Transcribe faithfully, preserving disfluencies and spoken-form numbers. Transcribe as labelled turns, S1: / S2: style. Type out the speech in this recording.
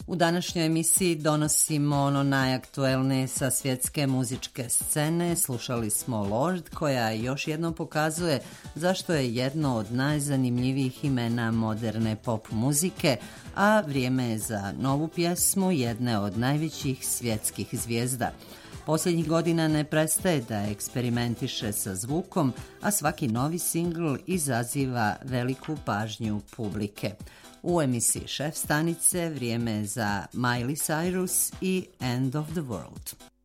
S1: U današnjoj emisiji donosimo ono najaktuelnije sa svjetske muzičke scene. Slušali smo Lorde, koja još jednom pokazuje zašto je jedno od najzanimljivijih imena moderne pop muzike, a vrijeme je za novu pjesmu jedne od najvećih svjetskih zvijezda. Posljednjih godina ne prestaje da eksperimentiše sa zvukom, a svaki novi singl izaziva veliku pažnju publike. U emisiji Šef stanice vrijeme je za Miley Cyrus i End of the World.